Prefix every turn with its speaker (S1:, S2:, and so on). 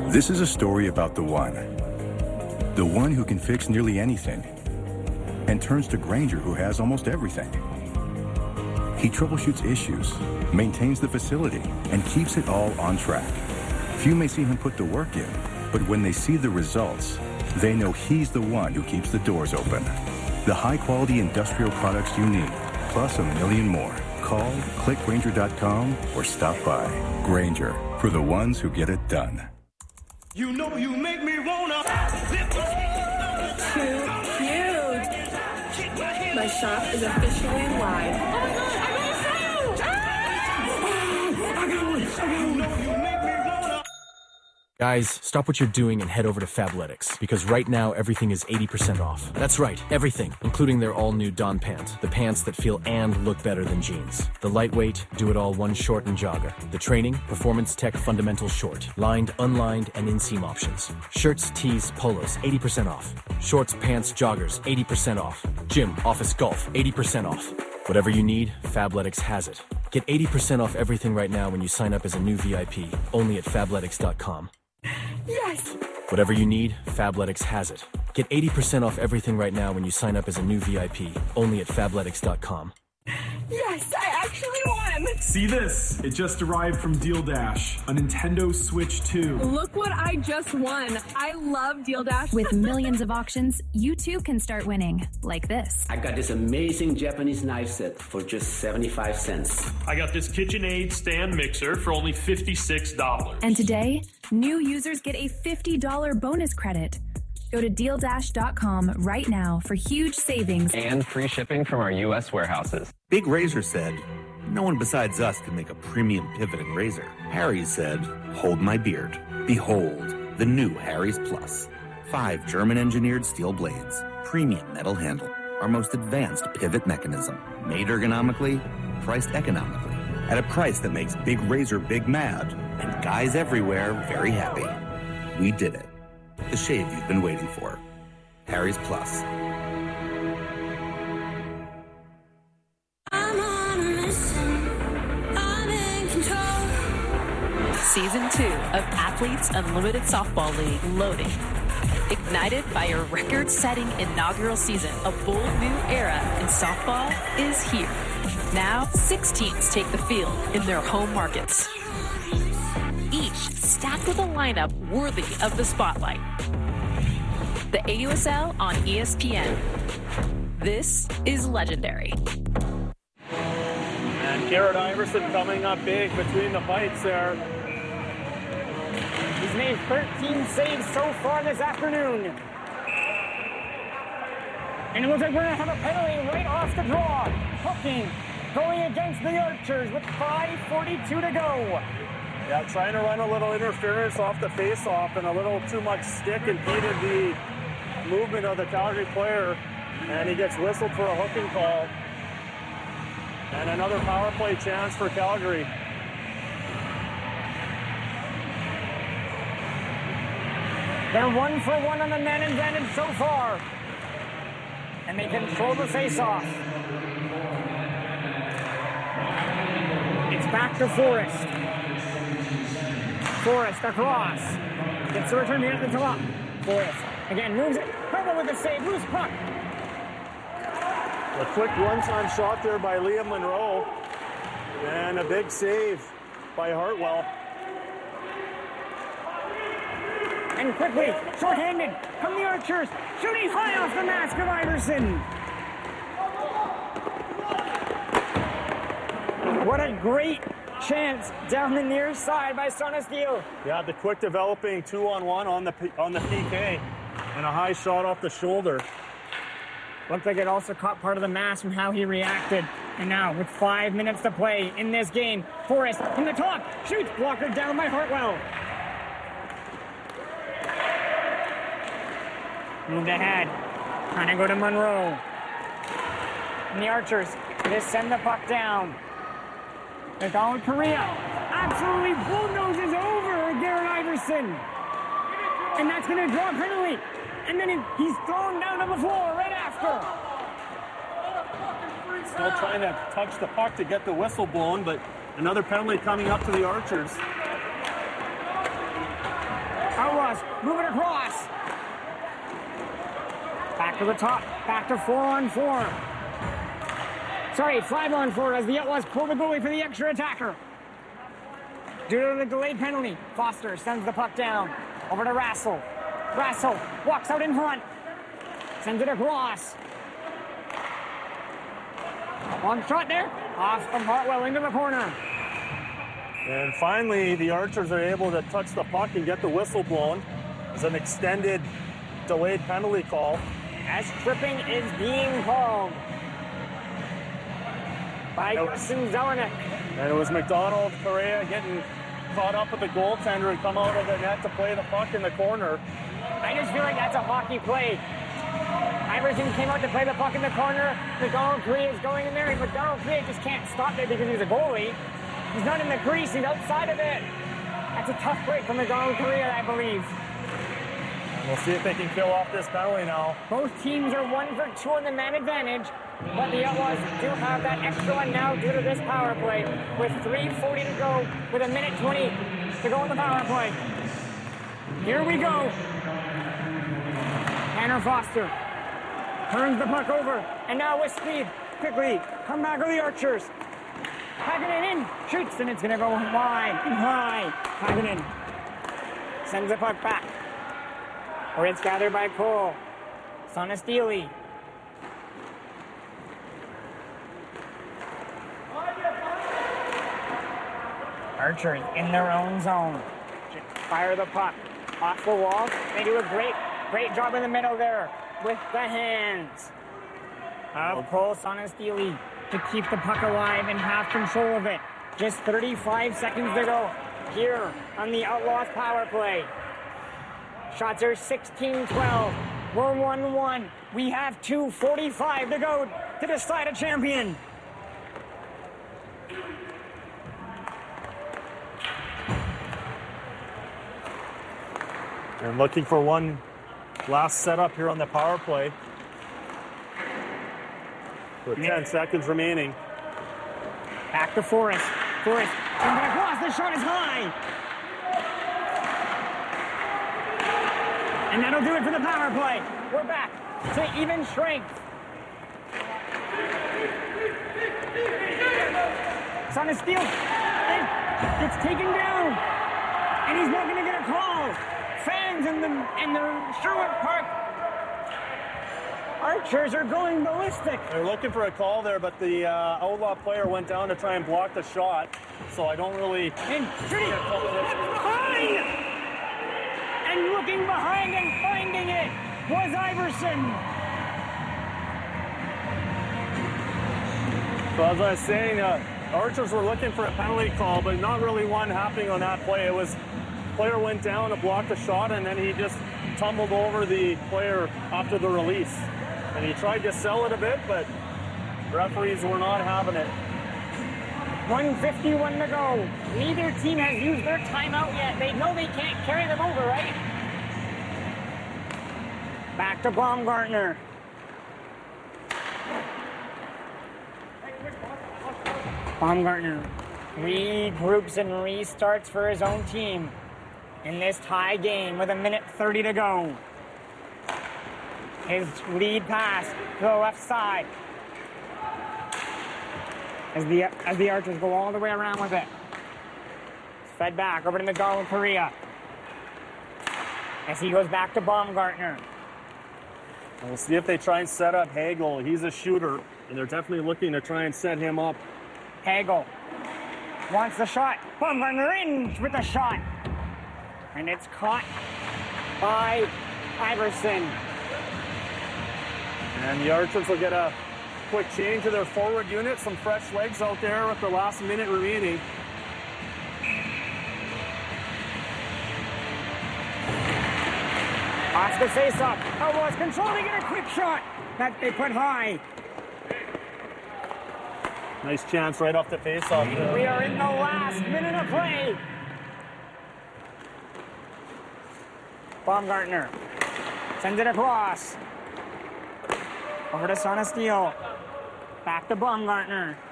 S1: This is a story about the one who can fix nearly anything and turns to Grainger, who has almost everything. He troubleshoots issues, maintains the facility, and keeps it all on track. Few may see him put the work in, but when they see the results, they know he's the one who keeps the doors open. The high-quality industrial products you need, plus a million more. Call, click Grainger.com, or stop by. Grainger, for the ones who get it done.
S2: You know you make me wanna.
S3: Too cute. My shop is officially live.
S4: Guys, stop what you're doing and head over to Fabletics, because right now everything is 80% off. That's right, everything, including their all-new Dawn pant, the pants that feel and look better than jeans. The lightweight, do-it-all one short and jogger. The training, performance tech fundamental short, lined, unlined, and inseam options. Shirts, tees, polos, 80% off. Shorts, pants, joggers, 80% off. Gym, office, golf, 80% off. Whatever you need, Fabletics has it. Get 80% off everything right now when you sign up as a new VIP, only at Fabletics.com.
S3: Yes!
S4: Whatever you need, Fabletics has it. Get 80% off everything right now when you sign up as a new VIP, only at Fabletics.com.
S3: Yes, I actually won!
S5: See this? It just arrived from Deal Dash, a Nintendo Switch 2.
S3: Look what I just won. I love Deal Dash.
S6: With millions of auctions, you too can start winning, like this.
S7: I got this amazing Japanese knife set for just 75 cents.
S8: I got this KitchenAid stand mixer for only $56.
S6: And today, new users get a $50 bonus credit. Go to DealDash.com right now for huge savings
S9: and free shipping from our U.S. warehouses.
S10: Big Razor said, no one besides us can make a premium pivoting razor. Harry's said, hold my beard. Behold, the new Harry's Plus. 5 German-engineered steel blades, premium metal handle, our most advanced pivot mechanism, made ergonomically, priced economically, at a price that makes Big Razor big mad, and guys everywhere very happy. We did it. The shave you've been waiting for. Harry's Plus.
S11: Season 2 of Athletes Unlimited Softball League loading. Ignited by a record-setting inaugural season, a bold new era in softball is here. Now, 6 teams take the field in their home markets. Each stacked with a lineup worthy of the spotlight. The AUSL on ESPN. This is legendary.
S12: And Garrett Iverson coming up big between the pipes there.
S13: He's made 13 saves so far this afternoon. And it looks like we're going to have a penalty right off the draw. Hooking, going against the Archers with 5:42 to go.
S12: Yeah, trying to run a little interference off the face-off, and a little too much stick impeded the movement of the Calgary player, and he gets whistled for a hooking call. And another power play chance for Calgary.
S13: They're 1 for 1 on the man advantage so far. And they control the face-off. It's back to Forrest. Forrest across. Gets the return here at the top. Forrest again moves it. Herman with a save. Loose puck.
S12: A quick one-time shot there by Liam Monroe. And a big save by Hartwell.
S13: And quickly, short-handed, come the Archers, shooting high off the mask of Iverson. What a great chance down the near side by Sonesteel.
S12: Yeah, the quick developing 2-on-1 on the PK, and a high shot off the shoulder.
S13: Looked like it also caught part of the mask from how he reacted. And now, with 5 minutes to play in this game, Forrest from the top, shoots, blocker down by Hartwell. Moved ahead, trying to go to Monroe. And the Archers, they send the puck down. They're going Korea. Absolutely bulldozes over Garrett Iverson. And that's going to draw a penalty. And then he's thrown down on the floor right after.
S12: Still trying to touch the puck to get the whistle blown, but another penalty coming up to the Archers.
S13: to the top, back to 4-on-4. Sorry, 5-on-4 as the Outlaws pull the goalie for the extra attacker. Due to the delayed penalty, Foster sends the puck down. Over to Rassel. Rassel walks out in front. Sends it across. Long shot there. Off from Hartwell into the corner.
S12: And finally, the Archers are able to touch the puck and get the whistle blown. It's an extended delayed penalty call.
S13: As tripping is being called by Justin Zelenik.
S12: And it was McDonald Correa getting caught up with the goaltender and come out of the net to play the puck in the corner.
S13: I just feel like that's a hockey play. Iverson came out to play the puck in the corner. McDonald Correa is going in there, and McDonald Correa just can't stop it because he's a goalie. He's not in the crease, he's outside of it. That's a tough break from McDonald Correa, I believe.
S12: And we'll see if they can kill off this penalty now.
S13: Both teams are 1 for 2 on the man advantage, but the Outlaws do have that extra one now due to this power play. With 3:40 to go, with 1:20 to go in the power play. Here we go. Tanner Foster turns the puck over, and now with speed, quickly, come back are the Archers. Hakkinen in, shoots, and it's going to go wide and high. Hakkinen sends the puck back, where it's gathered by Cole. Sonestili. Archers in their own zone. Fire the puck off the wall. They do a great job in the middle there with the hands of Cole Sonestili to keep the puck alive and have control of it. Just 35 seconds to go here on the Outlaws power play. Shots are 16-12. We're 1-1. We have 2:45 to go to decide a champion.
S12: And looking for one last setup here on the power play. With 10 seconds remaining.
S13: Back to Forrest. Forrest comes across. The shot is high. And that'll do it for the power play. We're back to even strength. Son of Steel. It's taken down. And he's not going to get a call. Fans in the Sherwood Park Archers are going ballistic.
S12: They're looking for a call there, but the Outlaw player went down to try and block the shot. So I don't really...
S13: And shooting behind! And looking behind and finding it was Iverson.
S12: So as I was saying, Archers were looking for a penalty call, but not really one happening on that play. It was... Player went down to block the shot, and then he just tumbled over the player after the release. And he tried to sell it a bit, but referees were not having it.
S13: 1:51 to go. Neither team has used their timeout yet. They know they can't carry them over, right? Back to Baumgartner. Baumgartner regroups and restarts for his own team in this tie game with 1:30 to go. His lead pass to the left side as the Archers go all the way around with it. It's fed back over to McDonald Correa as he goes back to Baumgartner.
S12: And we'll see if they try and set up Hagel. He's a shooter, and they're definitely looking to try and set him up.
S13: Hagel wants the shot. Baumgartner in with the shot. And it's caught by Iverson.
S12: And the Archers will get a quick change to their forward unit. Some fresh legs out there with the last minute remaining.
S13: Off the face-off. Outlaws control. They get a quick shot that they put high.
S12: Nice chance right off the face-off.
S13: We are in the last minute of play. Baumgartner sends it across. Over to Sonesteel. Back to Baumgartner.